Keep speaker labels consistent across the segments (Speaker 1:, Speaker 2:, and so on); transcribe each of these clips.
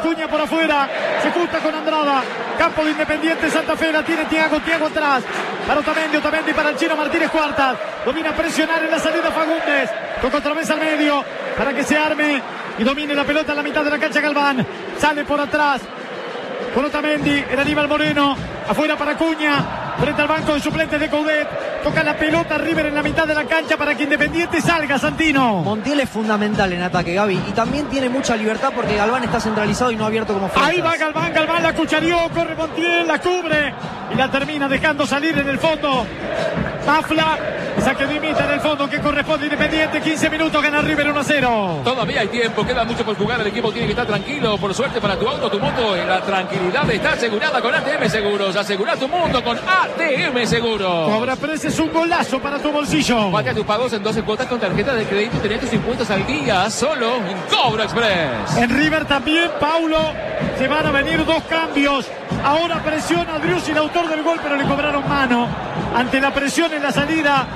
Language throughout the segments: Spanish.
Speaker 1: Acuña por afuera, se junta con Andrada. Campo de Independiente Santa Fe, la tiene Thiago atrás. Para Otamendi para el chino Martínez Cuartas. Domina a presionar en la salida Fagundes. Toca otra vez al medio para que se arme y domine la pelota en la mitad de la cancha Galván. Sale por atrás con Otamendi, el Aníbal Moreno. Afuera para Acuña. Frente al banco de suplentes de Coudet. Toca la pelota River en la mitad de la cancha para que Independiente salga, Santino.
Speaker 2: Montiel es fundamental en ataque, Gaby. Y también tiene mucha libertad porque Galván está centralizado y no abierto como Freitas.
Speaker 1: Ahí va Galván la cucharió, corre Montiel, la cubre y la termina dejando salir en el fondo. Mafla, saque de Imita en el fondo que corresponde a Independiente. 15 minutos, gana River 1-0.
Speaker 3: Todavía hay tiempo, queda mucho por jugar. El equipo tiene que estar tranquilo. Por suerte para tu auto, tu moto, la tranquilidad está asegurada con ATM Seguros. Asegura tu mundo con ATM Seguros.
Speaker 1: Cobra Press es un golazo para tu bolsillo.
Speaker 3: Paga tus pagos en 12 cuotas con tarjeta de crédito y tenés tus impuestos al día solo en Cobro Express.
Speaker 1: En River también, Paulo, se van a venir dos cambios. Ahora presiona a Driussi, el autor del gol, pero le cobraron mano. Ante la presión en la salida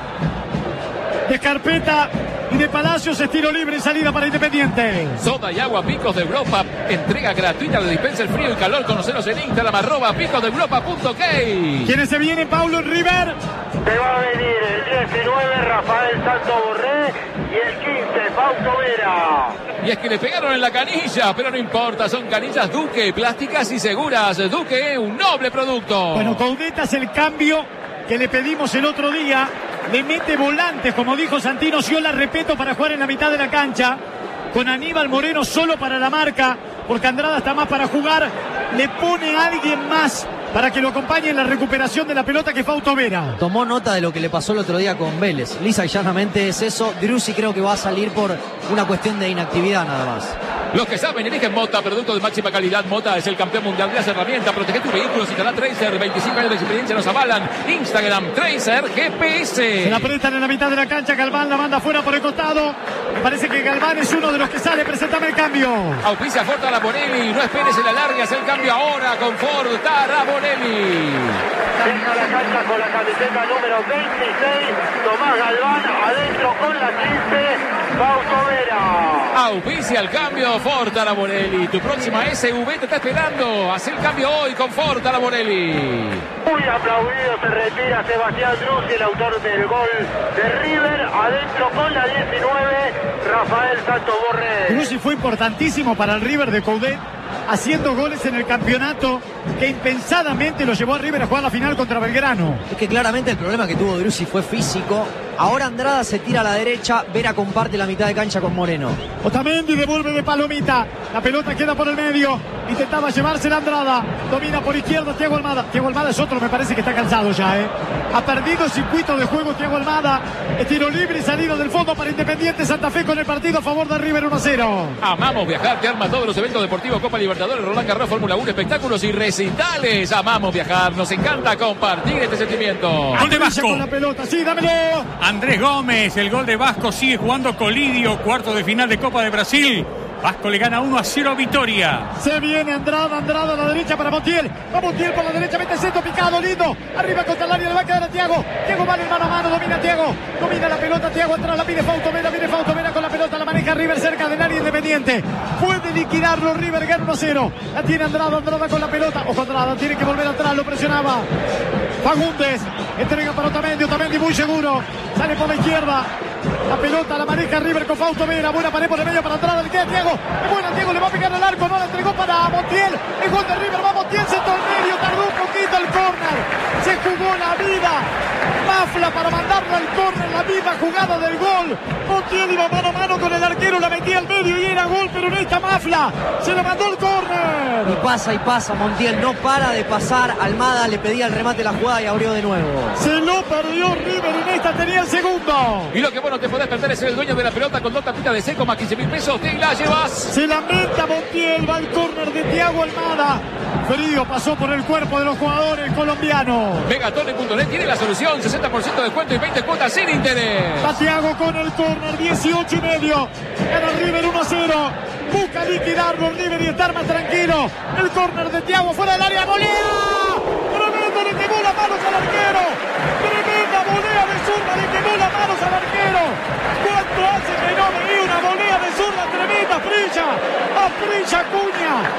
Speaker 1: de Carpeta y de Palacios, es tiro libre en salida para Independiente.
Speaker 3: Soda y agua Picos de Europa. Entrega gratuita de dispensa el frío y calor. Conoceros en Instagram @picosdeeuropa.ok.
Speaker 1: ¿Quiénes se vienen, Paulo, en River?
Speaker 4: Se va a venir el 19 Rafael Santo Borré y el 15 Fausto Vera.
Speaker 3: Y es que le pegaron en la canilla, pero no importa, son canillas Duque, plásticas y seguras. Duque, un noble producto.
Speaker 1: Bueno, Coudet hace el cambio que le pedimos el otro día. Le mete volantes, como dijo Santino Sciola, respeto, para jugar en la mitad de la cancha. Con Aníbal Moreno solo para la marca, porque Andrada está más para jugar. Le pone a alguien más para que lo acompañe en la recuperación de la pelota, que Fausto Vera.
Speaker 2: Tomó nota de lo que le pasó el otro día con Vélez. Lisa y llanamente es eso. Driussi creo que va a salir por una cuestión de inactividad nada más.
Speaker 3: Los que saben, eligen Mota, producto de máxima calidad. Mota es el campeón mundial de las herramientas. Protege tu vehículo, Citalá Tracer, 25 años de experiencia nos avalan. Instagram, Tracer GPS.
Speaker 1: Se la prestan en la mitad de la cancha, Galván la manda fuera por el costado. Me parece que Galván es uno de los que sale. Preséntame el cambio.
Speaker 3: Auspicia Ford Tarabonelli, no esperes en la larga, es el cambio ahora con Ford Tarabonelli.
Speaker 4: Deja la cancha con la camiseta número 26, Tomás Galván, adentro con la 15, Fausto Vera.
Speaker 3: Auspicia el cambio Ford Tarabonelli. Tu próxima SV te está esperando. Haz el cambio hoy con Ford Tarabonelli.
Speaker 4: Muy aplaudido, se retira Sebastián Driussi, el autor del gol de River, adentro con la 19, Rafael Santo Borré.
Speaker 1: Driussi fue importantísimo para el River de Coudet, haciendo goles en el campeonato, que impensadamente lo llevó a River a jugar la final contra Belgrano.
Speaker 2: Es que claramente el problema que tuvo Driussi fue físico. Ahora Andrada se tira a la derecha, Vera comparte la mitad de cancha con Moreno.
Speaker 1: Otamendi devuelve de palomita, la pelota queda por el medio, intentaba llevársela Andrada, domina por izquierda Thiago Almada. Thiago Almada es otro, me parece que está cansado ya, ha perdido el circuito de juego Thiago Almada. Es tiro libre y salido del fondo para Independiente Santa Fe con el partido a favor de River 1-0.
Speaker 3: Amamos viajar, te arma todos los eventos deportivos, Copa Libertadores, Roland Garros, Fórmula 1, espectáculos y recitales. Amamos viajar, nos encanta compartir este sentimiento.
Speaker 5: Gol de Vasco.
Speaker 1: Con la pelota, sí, dámelo.
Speaker 5: Andrés Gómez, el gol de Vasco, sigue jugando Colidio, cuarto de final de Copa de Brasil. Vasco le gana 1-0 a Vitoria.
Speaker 1: Se viene Andrada a la derecha para Montiel. Va Montiel por la derecha, mete el centro picado, lindo. Arriba contra el área, le va a quedar a Thiago. Thiago vale mano a mano, domina Thiago. Domina la pelota, Thiago atrás, la pide Fausto Vera, viene Fausto Vera con la pelota, la maneja River cerca del área Independiente. Puede liquidarlo River, gana 1-0. La tiene Andrada con la pelota. Ojo, Andrada tiene que volver atrás, lo presionaba Fagundes. Entrega para Otamendi muy seguro. Sale por la izquierda. La pelota la maneja River con Fausto Vera. Buena pared por el medio para Andrada. Le queda Thiago. Es buena Thiago. Le va a pegar al arco. No la entregó para Montiel. El gol de River. Va Montiel. Centro al medio. Tardó un poquito el córner. Se jugó la vida. Mafla para mandarlo al córner. La misma jugada del gol. Montiel iba mano a mano con el arquero. La metía al medio y era gol. Pero en esta Mafla se le mandó el córner.
Speaker 2: Y pasa Montiel. No para de pasar. Almada le pedía el remate la jugada y abrió de nuevo.
Speaker 1: Se lo perdió River. En esta tenía el segundo.
Speaker 3: Y lo que bueno te podés perder es el dueño de la pelota con 2 tapitas de seco más 15.000 pesos. Te la llevas.
Speaker 1: Se lamenta Montiel. Va al córner de Thiago Almada. Frío pasó por el cuerpo de los jugadores colombianos.
Speaker 3: Megatone.net tiene la solución. 60% de descuento y 20 cuotas sin interés.
Speaker 1: Va Thiago con el córner. 18,5. Gana River 1-0. Busca liquidarlo River y estar más tranquilo. El córner de Thiago fuera del área. ¡Volea! Tremendo, le quemó las manos al arquero. Tremenda volea de zurda, le quemó las manos al arquero. ¿Cuánto hace que no venía una volea de zurda tremenda? Frilla, a Frilla Acuña.